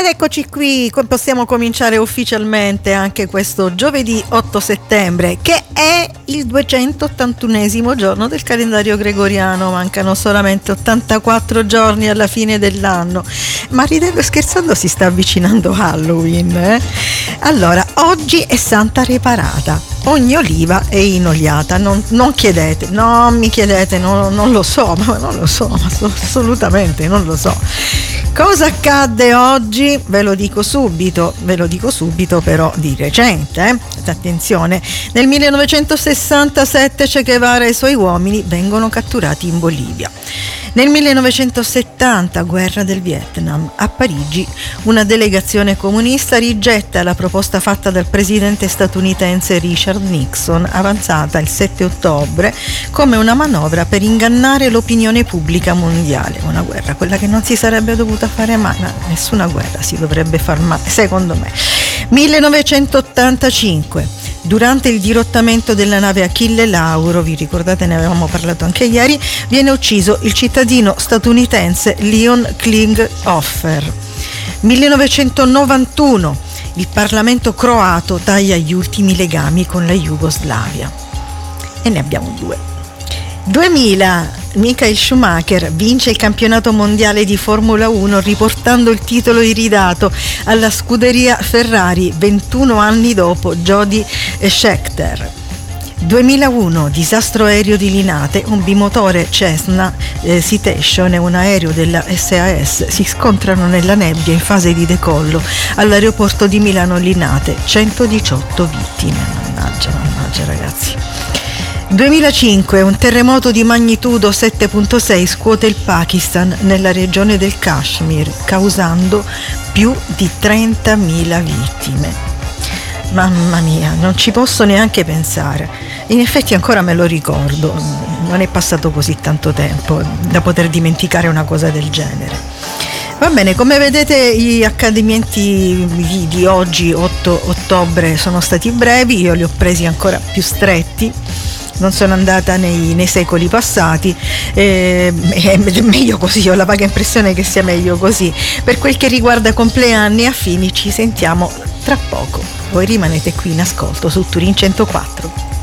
Ed eccoci qui, possiamo cominciare ufficialmente anche questo giovedì 8 settembre, che è il 281esimo giorno del calendario gregoriano. Mancano solamente 84 giorni alla fine dell'anno. Ma ridendo e scherzando si sta avvicinando Halloween, eh? Allora, oggi è Santa Reparata. Ogni oliva è inoliata. Non chiedete, non mi chiedete, non lo so, ma assolutamente non lo so. Cosa accadde oggi? Ve lo dico subito però di recente, attenzione. Nel 1967 Che Guevara e i suoi uomini vengono catturati in Bolivia. Nel 1970, guerra del Vietnam, a Parigi una delegazione comunista rigetta la proposta fatta dal presidente statunitense Richard Nixon, avanzata il 7 ottobre come una manovra per ingannare l'opinione pubblica mondiale. Una guerra, quella che non si sarebbe dovuta fare mai, ma nessuna guerra si dovrebbe far mai, secondo me. 1985. Durante il dirottamento della nave Achille Lauro, vi ricordate, ne avevamo parlato anche ieri, viene ucciso il cittadino statunitense Leon Klinghoffer. 1991. Il Parlamento croato taglia gli ultimi legami con la Jugoslavia. E ne abbiamo due. 2000. Michael Schumacher vince il campionato mondiale di Formula 1 riportando il titolo iridato alla scuderia Ferrari 21 anni dopo Jody Scheckter. 2001. Disastro aereo di Linate, un bimotore Cessna Citation e un aereo della SAS si scontrano nella nebbia in fase di decollo all'aeroporto di Milano Linate, 118 vittime. Mannaggia ragazzi. 2005. Un terremoto di magnitudo 7.6 scuote il Pakistan nella regione del Kashmir, causando più di 30.000 vittime. Mamma mia, non ci posso neanche pensare. In effetti ancora me lo ricordo, non è passato così tanto tempo da poter dimenticare una cosa del genere. Va bene, come vedete gli accadimenti di oggi, 8 ottobre, sono stati brevi, io li ho presi ancora più stretti. Non sono andata nei secoli passati, è meglio così, ho la vaga impressione che sia meglio così. Per quel che riguarda compleanni e affini ci sentiamo tra poco. Voi rimanete qui in ascolto su Turin 104.